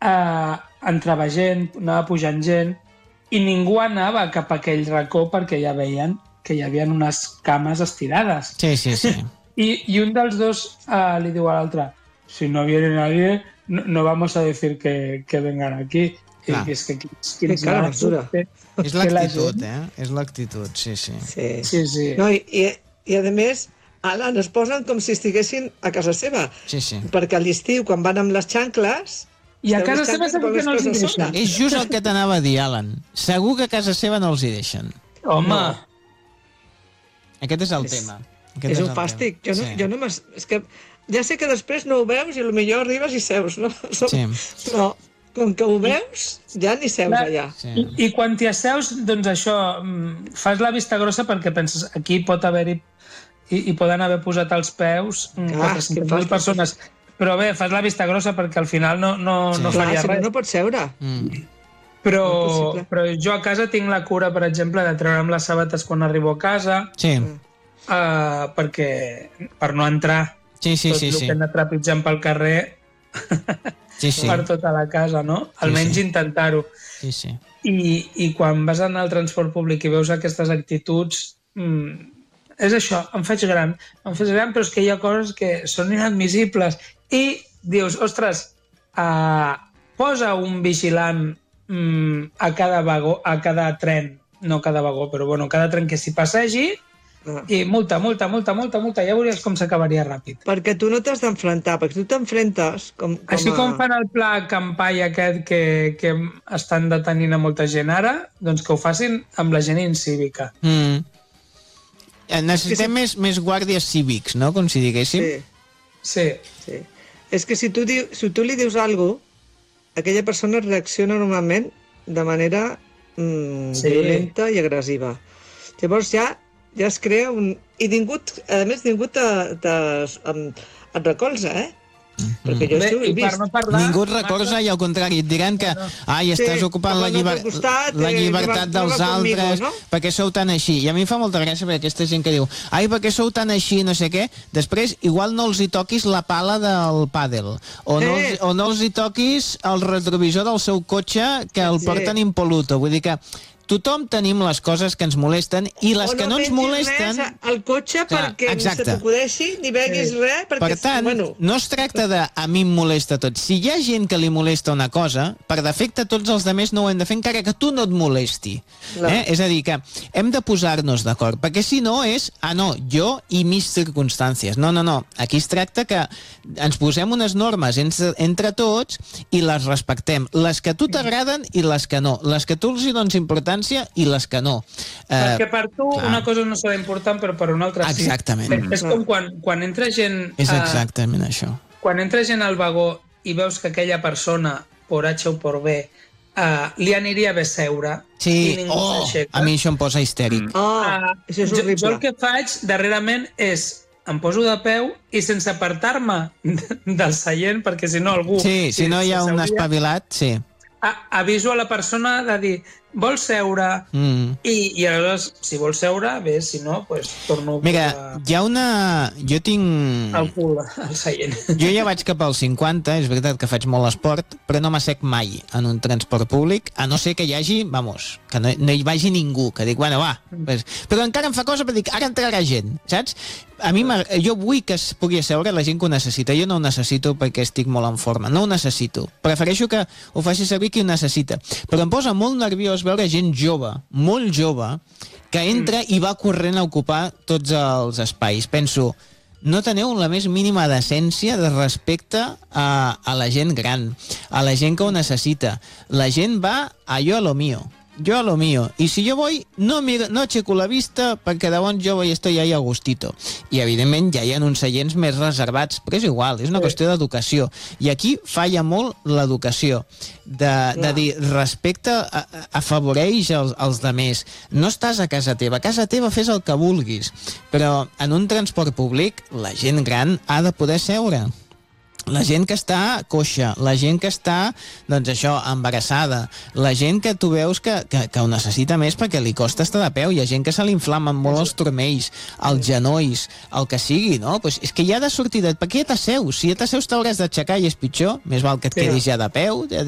entrava gent, anava pujant gent, i ningú anava cap a aquell racó perquè ja veien que hi havia unes cames estirades. Sí. I un dels dos li diu a l'altre, si no viene nadie, no vamos a decir que vengan aquí. I és que quins mesura. És l'actitud, És l'actitud, sí. Sí. No, i a més, Alan, es posen com si estiguessin a casa seva. Sí. Perquè a l'estiu, quan van amb les xancles... I a casa seva segur que no els hi deixen. És just el que t'anava a dir, Alan. Segur que a casa seva no els hi deixen. Home! Aquest és el tema. És un fàstic. Jo no és que ja sé que després no ho veus i potser arribes i seus, no? Però com que ho veus, ja ni seus allà. I quan t'hi asseus, doncs això, fas la vista grossa perquè penses, aquí pot haver-hi i poden haver posat els peus 400.000 persones. Però bé, fas la vista grossa perquè al final no faria res. No pots seure. Però jo a casa tinc la cura, per exemple, de treure'm les sabates quan arribo a casa, perquè per no entrar tot el que he anat trepitjant pel carrer per tota la casa, no? Almenys intentar-ho. I quan vas anar al transport públic i veus aquestes actituds, és això, em faig gran, però és que hi ha coses que són inadmissibles. I dius, ostres, posa un vigilant a cada vagó, a cada tren, no cada vagó, però bueno, cada tren que s'hi passegi, i multa, ja veuries com s'acabaria ràpid. Perquè tu no t'has d'enfrontar, perquè tu t'enfrentes així com fan el pla Campai aquest que estan detenint a molta gent ara, doncs que ho facin amb la gent incívica. Necessitem més guàrdies cívics, no? Com si diguéssim. Sí. És que si tu li dius alguna cosa, aquella persona reacciona normalment de manera violenta i agressiva. Llavors ja es crea un... I a més ningú et recolza, Perquè jo això ho he vist. Ningú et recolza i al contrari et diran que estàs ocupant la llibertat dels altres, perquè sou tan així. I a mi em fa molta gràcia perquè aquesta gent que diu perquè sou tan així, no sé què, després igual no els hi toquis la pala del pàdel o no els hi toquis el retrovisor del seu cotxe que el porten impoluto. Vull dir que tothom tenim les coses que ens molesten i les que no ens molesten... O no mengis res al cotxe perquè ni se t'acudeixi ni beguis res. Per tant, no es tracta de a mi em molesta tot. Si hi ha gent que li molesta una cosa, per defecte tots els altres no ho hem de fer encara que tu no et molesti. És a dir, que hem de posar-nos d'acord, perquè si no és, jo i mis circumstàncies. No. Aquí es tracta que ens posem unes normes entre tots i les respectem. Les que a tu t'agraden i les que no. Les que tu els hi dones importància i les que no. Perquè per tu una cosa no serà important, però per una altra sí. Exactament. És com quan entra gent... És exactament això. Quan entra gent al vagó i veus que aquella persona, por H o por B, li aniria bé seure i ningú s'aixeca. A mi això em posa histèric. Això és horrible. Jo el que faig darrerament és em poso de peu i sense apartar-me del seient, perquè si no algú... Sí, si no hi ha un espavilat, sí. Aviso a la persona de dir vol seure i aleshores si vol seure, bé, si no doncs torno mira, hi ha una... jo tinc... el cul al seient. Jo ja vaig cap als 50, és veritat que faig molt esport, però no m'assec mai en un transport públic, a no ser que hi hagi, que no hi vagi ningú, que dic, bueno, va, però encara em fa cosa per dir, ara entrarà gent, saps? A mi, jo vull que es pugui asseure la gent que ho necessita. Jo no ho necessito perquè estic molt en forma. No ho necessito. Prefereixo que ho faci servir qui ho necessita. Però em posa molt nerviós veure gent jove, molt jove, que entra i va corrent a ocupar tots els espais. Penso, no teniu la més mínima decència de respecte a la gent gran, a la gent que ho necessita. La gent va a lo mío. Yo a lo mío. Y si yo voy, no checo la vista perquè llavors jo estoy ahí a gustito. I evidentment ja hi ha uns seients més reservats, però és igual, és una qüestió d'educació. I aquí falla molt l'educació de dir respecte, afavoreix els demés. No estàs a casa teva fes el que vulguis, però en un transport públic la gent gran ha de poder seure. La gent que està coixa, la gent que està, doncs això, embarassada, la gent que tu veus que ho necessita més perquè li costa estar de peu, hi ha gent que se li inflamen molt els turmells, els genolls, el que sigui, no? Pues és que ja ha de sortir per què ja t'asseus? Si ja t'asseus t'hauràs d'aixecar i és pitjor, més val que et quedis ja de peu,